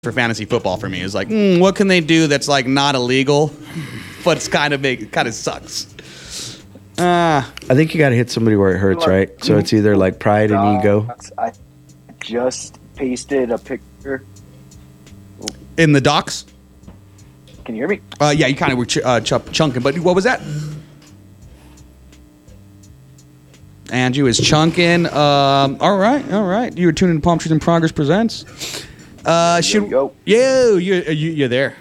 for fantasy football for me. Is like, what can they do that's like not illegal, but it's kind of sucks. I think you got to hit somebody where it hurts, right? So it's either like pride and ego. I just pasted a picture. In the docs? Can you hear me? Yeah, you kind of were chunking, but what was that? Andrew is chunking. All right. You were tuning in Palm Trees in Progress Presents. Yo. You're there.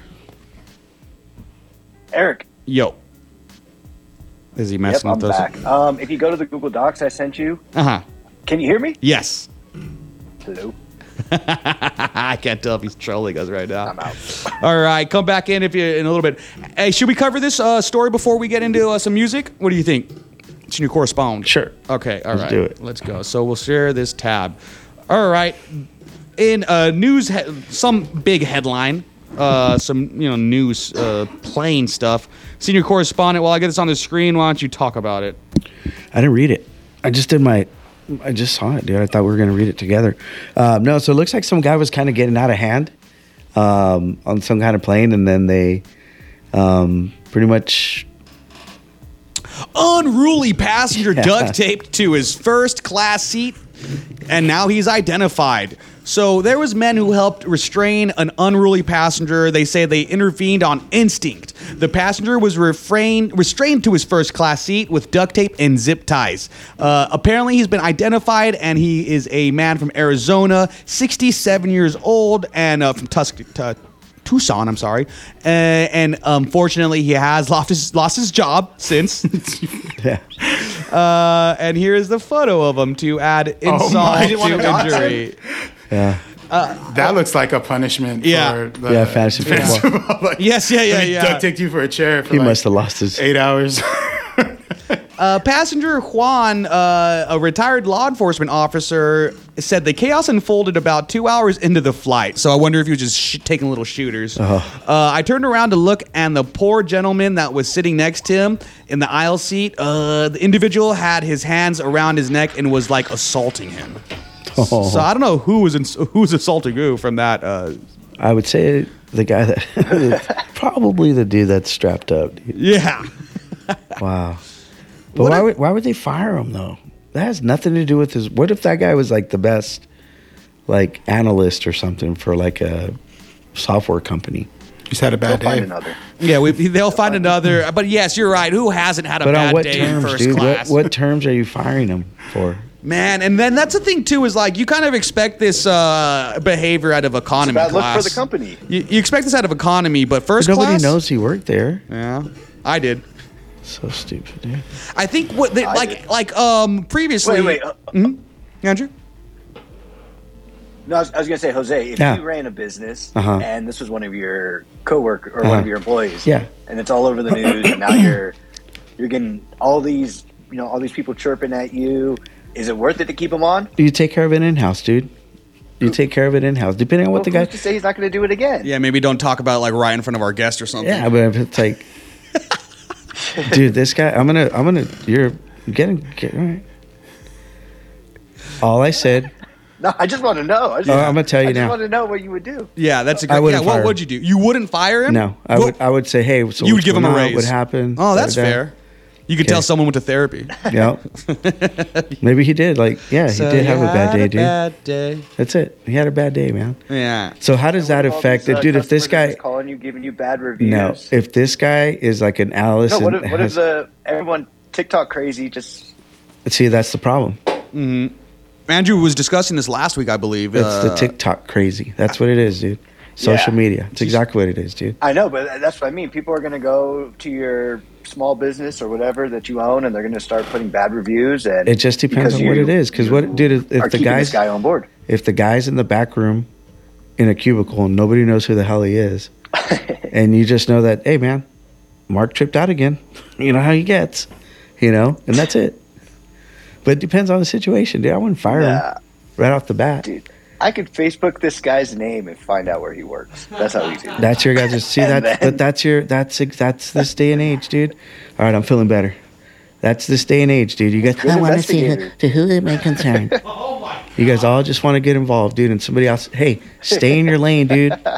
Eric. Yo. Is he messing with us? I'm back. If you go to the Google Docs I sent you, can you hear me? Yes. Hello. I can't tell if he's trolling us right now. I'm out. All right, come back in in a little bit. Hey, should we cover this story before we get into some music? What do you think? Senior correspondent. Sure. Okay, all right. Let's do it. Let's go. So we'll share this tab. All right. In news, some big headline, some news, plain stuff. Senior correspondent. While I get this on the screen, why don't you talk about it? I didn't read it. I just saw it, dude. I thought we were going to read it together. No, so it looks like some guy was kind of getting out of hand on some kind of plane, and then they pretty much... Unruly passenger duct taped to his first class seat, and now he's identified. So there was men who helped restrain an unruly passenger. They say they intervened on instinct. The passenger was restrained to his first class seat with duct tape and zip ties. Apparently he's been identified, and he is a man from Arizona, 67 years old, and from Tucson, I'm sorry. And unfortunately, he has lost his job since. And here's the photo of him to add insult to injury. Yeah. That looks like a punishment for fantasy football. Like, yes. Duct taped you for a chair for he must have lost his 8 hours. Passenger Juan, a retired law enforcement officer, said the chaos unfolded about 2 hours into the flight. So I wonder if he was just taking little shooters. I turned around to look, and the poor gentleman that was sitting next to him in the aisle seat, the individual had his hands around his neck and was like assaulting him. So I don't know who's assaulting who from that. I would say the guy that probably the dude that's strapped up. Dude. Yeah. Wow. But why would they fire him though? That has nothing to do with his. What if that guy was like the best, like analyst or something for like a software company? He's had a bad day. Yeah, they'll find another. But yes, you're right. Who hasn't had a bad day in first class? What terms are you firing him for? Man, and then that's the thing too, is like you kind of expect this behavior out of economy class. It's a bad look for the company. You expect this out of economy, but first class. Nobody knows he worked there. Yeah, I did. So stupid, dude. I think what they, previously. Wait. Andrew. No, I was gonna say, Jose, if you ran a business and this was one of your coworkers or one of your employees, and it's all over the news, and now you're getting all these people chirping at you. Is it worth it to keep him on? You take care of it in-house, dude. You take care of it in-house, depending on what the guy... to say he's not going to do it again? Yeah, maybe don't talk about it like right in front of our guest or something. Yeah, but it's like... dude, this guy... You're getting... All right. All I said... No, I just want to know. I'm going to tell you now. I just want to know what you would do. Yeah, that's a great... what would you do? You wouldn't fire him? No. I would say, hey... So you would give him a raise. What happened? Oh, that's fair. You could tell someone went to therapy. Yeah. Maybe he did. He did have a bad day, dude. Bad day. That's it. He had a bad day, man. Yeah. So how does that affect it? Dude, if this guy... calling you, giving you bad reviews. No. If this guy is like an analyst... No, what if everyone TikTok crazy just... See, that's the problem. Mm-hmm. Andrew was discussing this last week, I believe. It's the TikTok crazy. That's what it is, dude. Social media. It's exactly what it is, dude. I know, but that's what I mean. People are going to go to your small business or whatever that you own, and they're going to start putting bad reviews. And it just depends on what it is. Because if this guy on board, if the guy's in the back room in a cubicle and nobody knows who the hell he is, and you just know that, hey man, Mark tripped out again. You know how he gets, and that's it. But it depends on the situation, dude. I wouldn't fire him right off the bat, dude. I could Facebook this guy's name and find out where he works. That's how easy. That's your guys' see that, but that's this day and age, dude. All right, I'm feeling better. That's this day and age, dude. You got. I want to see to who it may concern. Oh my You guys all just want to get involved, dude. And somebody else, hey, stay in your lane, dude.